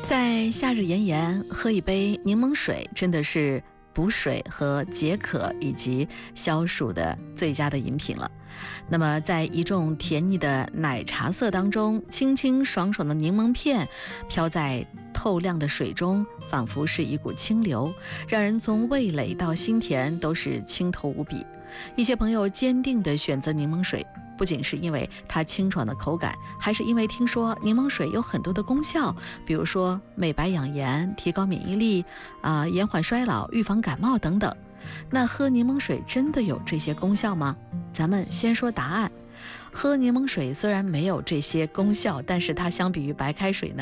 在夏日炎炎，喝一杯柠檬水真的是补水和解渴以及消暑的最佳的饮品了。那么在一众甜腻的奶茶色当中，清清爽爽的柠檬片飘在透亮的水中，仿佛是一股清流，让人从味蕾到心田都是清透无比。一些朋友坚定地选择柠檬水，不仅是因为它清爽的口感，还是因为听说柠檬水有很多的功效，比如说美白养颜、提高免疫力延缓衰老、预防感冒等等。那喝柠檬水真的有这些功效吗？咱们先说答案。喝柠檬水虽然没有这些功效，但是它相比于白开水呢